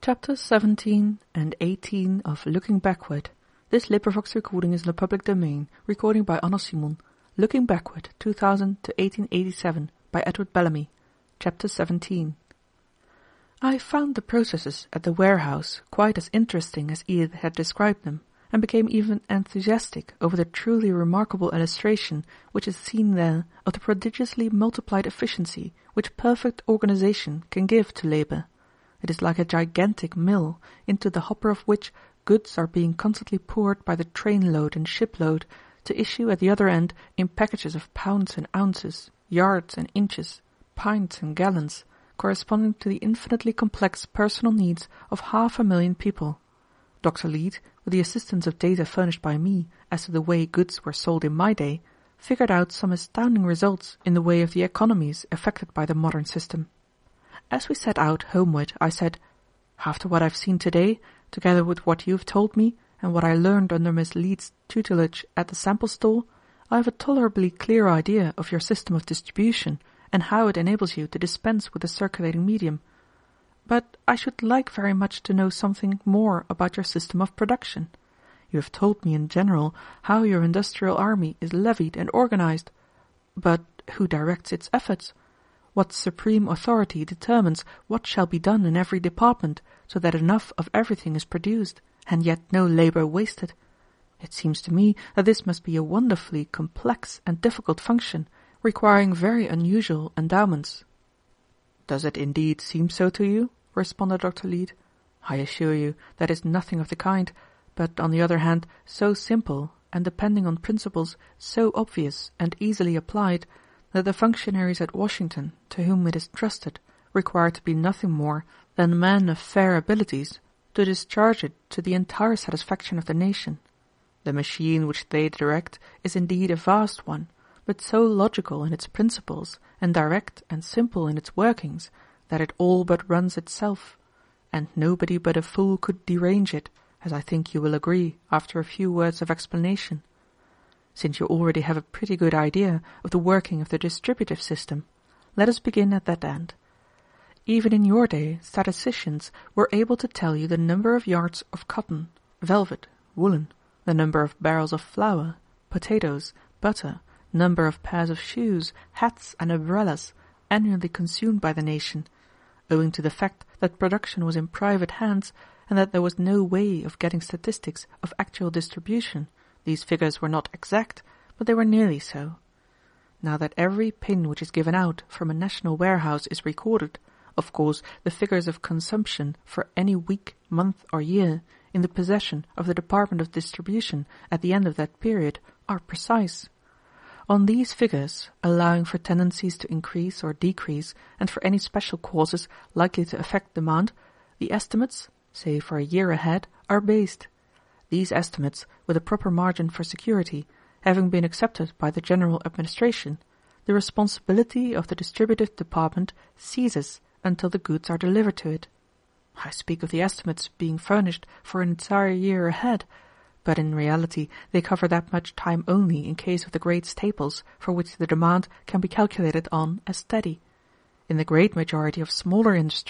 Chapters 17 and 18 of Looking Backward. This LibriVox recording is in the public domain. Recording by Anna Simon. Looking Backward, 2000 to 1887, by Edward Bellamy. Chapter 17. I found the processes at the warehouse quite as interesting as Edith had described them, and became even enthusiastic over the truly remarkable illustration which is seen there of the prodigiously multiplied efficiency which perfect organization can give to labor. It is like a gigantic mill, into the hopper of which goods are being constantly poured by the train-load and ship-load, to issue at the other end in packages of pounds and ounces, yards and inches, pints and gallons, corresponding to the infinitely complex personal needs of 500,000 people. Dr. Leete, with the assistance of data furnished by me as to the way goods were sold in my day, figured out some astounding results in the way of the economies effected by the modern system. As we set out homeward, I said, "After what I've seen today, together with what you've told me, and what I learned under Miss Leete's tutelage at the sample store, I have a tolerably clear idea of your system of distribution, and how it enables you to dispense with the circulating medium. But I should like very much to know something more about your system of production. You have told me in general how your industrial army is levied and organized. But who directs its efforts? What supreme authority determines what shall be done in every department, so that enough of everything is produced, and yet no labor wasted? It seems to me that this must be a wonderfully complex and difficult function, requiring very unusual endowments." "Does it indeed seem so to you?" responded Dr. Leete. "I assure you that is nothing of the kind, but on the other hand so simple, and depending on principles so obvious and easily applied, that the functionaries at Washington, to whom it is trusted, require to be nothing more than men of fair abilities to discharge it to the entire satisfaction of the nation. The machine which they direct is indeed a vast one, but so logical in its principles, and direct and simple in its workings, that it all but runs itself, and nobody but a fool could derange it, as I think you will agree after a few words of explanation. Since you already have a pretty good idea of the working of the distributive system, let us begin at that end. Even in your day, statisticians were able to tell you the number of yards of cotton, velvet, woolen, the number of barrels of flour, potatoes, butter, number of pairs of shoes, hats, and umbrellas annually consumed by the nation. Owing to the fact that production was in private hands, and that there was no way of getting statistics of actual distribution, these figures were not exact, but they were nearly so. Now that every pin which is given out from a national warehouse is recorded, of course the figures of consumption for any week, month, or year, in the possession of the Department of Distribution at the end of that period, are precise. On these figures, allowing for tendencies to increase or decrease, and for any special causes likely to affect demand, the estimates, say for a year ahead, are based. These estimates, with a proper margin for security, having been accepted by the general administration, the responsibility of the distributive department ceases until the goods are delivered to it. I speak of the estimates being furnished for an entire year ahead, but in reality they cover that much time only in case of the great staples for which the demand can be calculated on as steady. In the great majority of smaller industries,